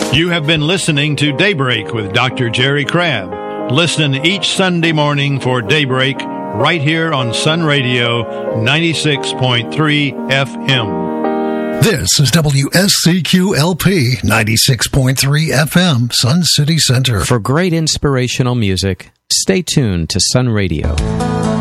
You have been listening to Daybreak with Dr. Jerry Crabb. Listen each Sunday morning for Daybreak right here on Sun Radio 96.3 FM. This is WSCQ-LP 96.3 FM, Sun City Center. For great inspirational music, stay tuned to Sun Radio.